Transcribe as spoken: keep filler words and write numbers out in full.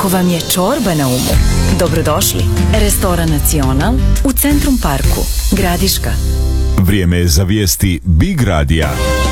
ako vam je čorba na umu, dobrodošli. Restoran Nacional u Centrum Parku, Gradiška. Vrijeme je za vijesti Big Radija.